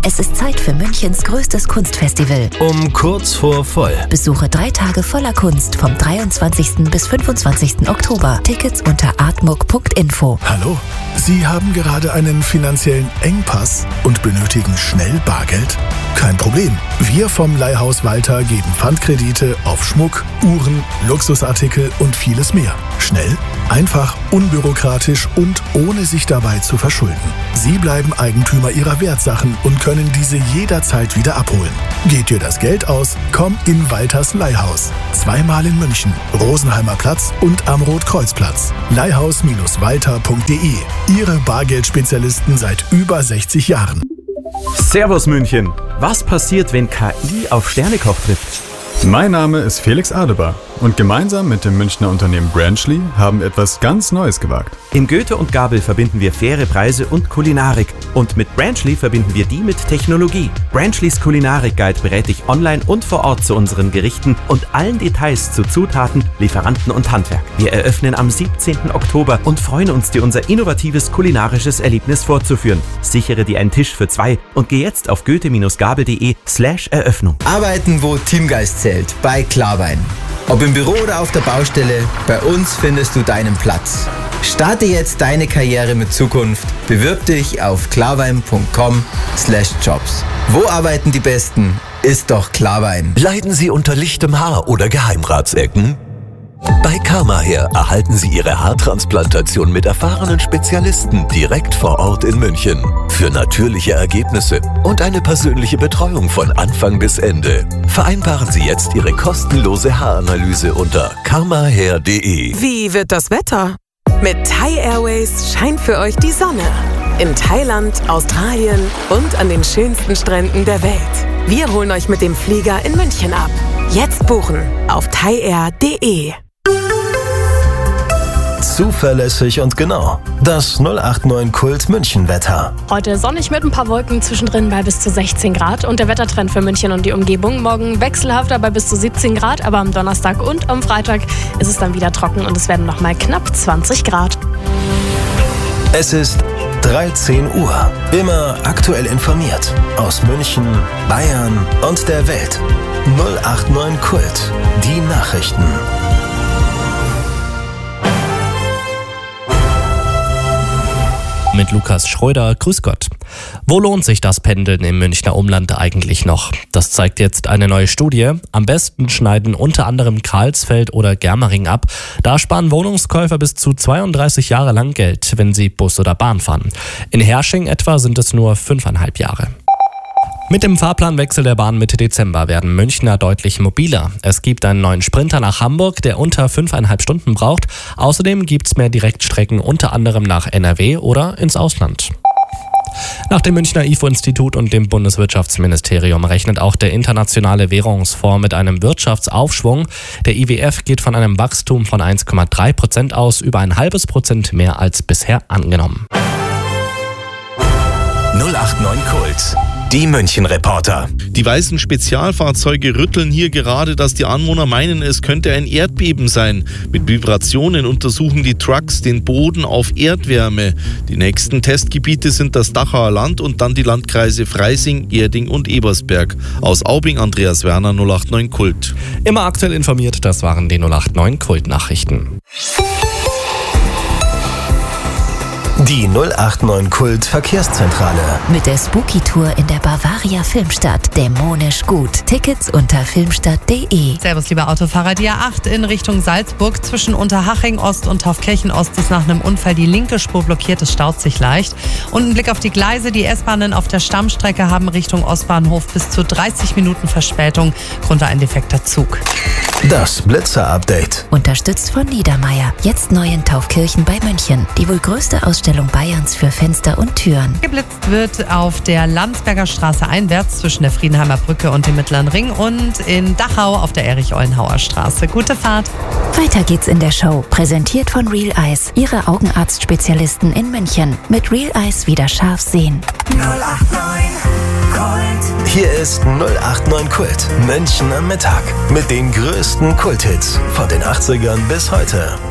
Es ist Zeit für Münchens größtes Kunstfestival. Um kurz vor voll. Besuche 3 Tage voller Kunst vom 23. bis 25. Oktober. Tickets unter artmuck.info. Hallo? Sie haben gerade einen finanziellen Engpass und benötigen schnell Bargeld? Kein Problem. Wir vom Leihhaus Walter geben Pfandkredite auf Schmuck, Uhren, Luxusartikel und vieles mehr. Schnell, einfach, unbürokratisch und ohne sich dabei zu verschulden. Sie bleiben Eigentümer Ihrer Wertsachen und können diese jederzeit wieder abholen. Geht dir das Geld aus? Komm in Walters Leihhaus. 2-mal in München, Rosenheimer Platz und am Rotkreuzplatz. Leihhaus-walter.de. Ihre Bargeldspezialisten seit über 60 Jahren. Servus München! Was passiert, wenn KI auf Sternekoch trifft? Mein Name ist Felix Adebar und gemeinsam mit dem Münchner Unternehmen Branchly haben wir etwas ganz Neues gewagt. Im Goethe und Gabel verbinden wir faire Preise und Kulinarik. Und mit Branchly verbinden wir die mit Technologie. Branchlys Kulinarik-Guide berät dich online und vor Ort zu unseren Gerichten und allen Details zu Zutaten, Lieferanten und Handwerk. Wir eröffnen am 17. Oktober und freuen uns, dir unser innovatives kulinarisches Erlebnis vorzuführen. Sichere dir einen Tisch für 2 und geh jetzt auf goethe-gabel.de/Eröffnung. Arbeiten, wo Teamgeist zählt, bei Klarwein. Ob im Büro oder auf der Baustelle, bei uns findest du deinen Platz. Starte jetzt deine Karriere mit Zukunft. Bewirb dich auf klarwein.com/jobs. Wo arbeiten die Besten? Ist doch Klarwein. Leiden Sie unter lichtem Haar oder Geheimratsecken? Bei Karmahair erhalten Sie Ihre Haartransplantation mit erfahrenen Spezialisten direkt vor Ort in München. Für natürliche Ergebnisse und eine persönliche Betreuung von Anfang bis Ende. Vereinbaren Sie jetzt Ihre kostenlose Haaranalyse unter karmahair.de. Wie wird das Wetter? Mit Thai Airways scheint für euch die Sonne. In Thailand, Australien und an den schönsten Stränden der Welt. Wir holen euch mit dem Flieger in München ab. Jetzt buchen auf thaiair.de. Zuverlässig und genau. Das 089 Kult München Wetter. Heute sonnig mit ein paar Wolken zwischendrin bei bis zu 16 Grad und der Wettertrend für München und die Umgebung. Morgen wechselhafter bei bis zu 17 Grad, aber am Donnerstag und am Freitag ist es dann wieder trocken und es werden nochmal knapp 20 Grad. Es ist 13 Uhr. Immer aktuell informiert. Aus München, Bayern und der Welt. 089 Kult. Die Nachrichten. Mit Lukas Schröder, grüß Gott. Wo lohnt sich das Pendeln im Münchner Umland eigentlich noch? Das zeigt jetzt eine neue Studie. Am besten schneiden unter anderem Karlsfeld oder Germering ab. Da sparen Wohnungskäufer bis zu 32 Jahre lang Geld, wenn sie Bus oder Bahn fahren. In Hersching etwa sind es nur 5,5 Jahre. Mit dem Fahrplanwechsel der Bahn Mitte Dezember werden Münchner deutlich mobiler. Es gibt einen neuen Sprinter nach Hamburg, der unter 5,5 Stunden braucht. Außerdem gibt es mehr Direktstrecken unter anderem nach NRW oder ins Ausland. Nach dem Münchner IFO-Institut und dem Bundeswirtschaftsministerium rechnet auch der Internationale Währungsfonds mit einem Wirtschaftsaufschwung. Der IWF geht von einem Wachstum von 1,3% aus, über 0,5% mehr als bisher angenommen. 089 Kult. Die München-Reporter. Die weißen Spezialfahrzeuge rütteln hier gerade, dass die Anwohner meinen, es könnte ein Erdbeben sein. Mit Vibrationen untersuchen die Trucks den Boden auf Erdwärme. Die nächsten Testgebiete sind das Dachauer Land und dann die Landkreise Freising, Erding und Ebersberg. Aus Aubing, Andreas Werner, 089 Kult. Immer aktuell informiert, das waren die 089 Kult-Nachrichten. Die 089 Kult Verkehrszentrale. Mit der Spooky-Tour in der Bavaria Filmstadt. Dämonisch gut. Tickets unter filmstadt.de. Servus, liebe Autofahrer. Die A8 in Richtung Salzburg zwischen Unterhaching Ost und Taufkirchen Ost ist nach einem Unfall die linke Spur blockiert. Es staut sich leicht. Und ein Blick auf die Gleise. Die S-Bahnen auf der Stammstrecke haben Richtung Ostbahnhof bis zu 30 Minuten Verspätung. Grund ein defekter Zug. Das Blitzer-Update. Unterstützt von Niedermeyer. Jetzt neu in Taufkirchen bei München. Die wohl größte Ausstellung Bayerns für Fenster und Türen. Geblitzt wird auf der Landsberger Straße einwärts zwischen der Friedenheimer Brücke und dem Mittleren Ring und in Dachau auf der Erich-Ollenhauer Straße. Gute Fahrt. Weiter geht's in der Show. Präsentiert von Real Eyes. Ihre Augenarztspezialisten in München. Mit Real Eyes wieder scharf sehen. 089 Kult. Hier ist 089 Kult. München am Mittag. Mit den größten Kulthits von den 80ern bis heute.